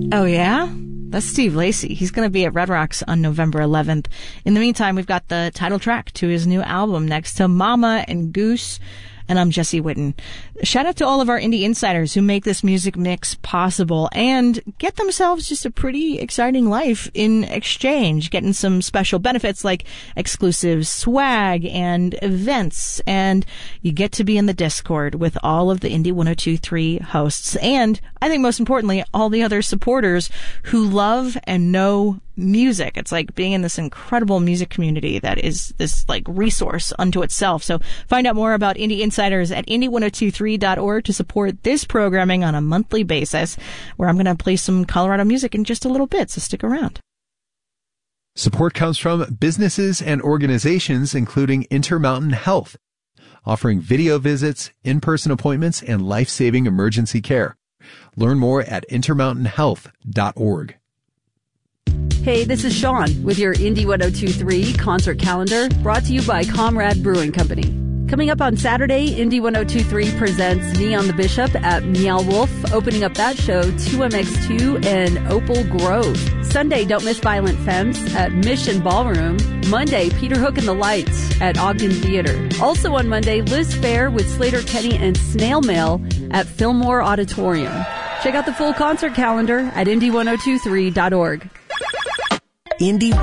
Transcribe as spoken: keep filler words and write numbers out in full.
Oh, yeah? That's Steve Lacy. He's going to be at Red Rocks on November eleventh. In the meantime, we've got the title track to his new album next to Mama and Goose. And I'm Jesse Whitten. Shout out to all of our indie insiders who make this music mix possible and get themselves just a pretty exciting life in exchange, getting some special benefits like exclusive swag and events. And you get to be in the Discord with all of the Indie one oh two point three hosts. And I think most importantly, all the other supporters who love and know music. It's like being in this incredible music community that is this like resource unto itself. So find out more about Indie Insiders at indie one oh two three dot org to support this programming on a monthly basis, where I'm going to play some Colorado music in just a little bit, so stick around. Support comes from businesses and organizations including Intermountain Health, offering video visits, in-person appointments, and life-saving emergency care. Learn more at intermountain health dot org. Hey, this is Sean with your Indie one oh two point three concert calendar, brought to you by Comrade Brewing Company. Coming up on Saturday, Indie one oh two point three presents Neon the Bishop at Meow Wolf, opening up that show, two M X two and Opal Grove. Sunday, don't miss Violent Femmes at Mission Ballroom. Monday, Peter Hook and the Lights at Ogden Theater. Also on Monday, Liz Fair with Slater Kenny and Snail Mail at Fillmore Auditorium. Check out the full concert calendar at indie one oh two three dot org. Indie